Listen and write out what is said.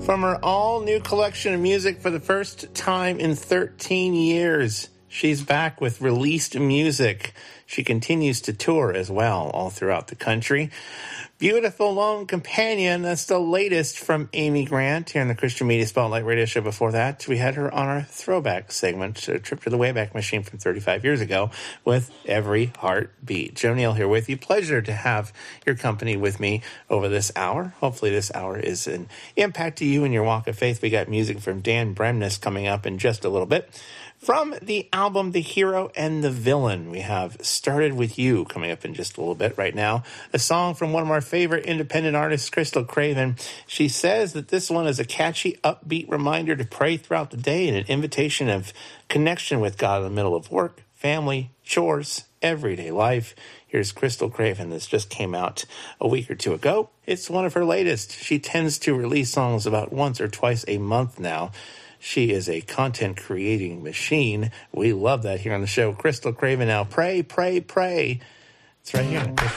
From her all-new collection of music for the first time in 13 years, she's back with released music. She continues to tour as well, all throughout the country. Beautiful Lone Companion, that's the latest from Amy Grant here in the Christian Media Spotlight Radio Show. Before that, we had her on our throwback segment, a trip to the Wayback Machine from 35 years ago with Every Heartbeat. Joe Neal here with you. Pleasure to have your company with me over this hour. Hopefully this hour is an impact to you in your walk of faith. We got music from Dan Bremnes coming up in just a little bit. From the album The Hero and the Villain, we have Started With You coming up in just a little bit right now. A song from one of our favorite independent artists, Crystal Craven. She says that this one is a catchy, upbeat reminder to pray throughout the day and an invitation of connection with God in the middle of work, family, chores, everyday life. Here's Crystal Craven. This just came out a week or two ago. It's one of her latest. She tends to release songs about once or twice a month now. She is a content-creating machine. We love that here on the show. Crystal Craven now. Pray, pray, pray. It's right here on the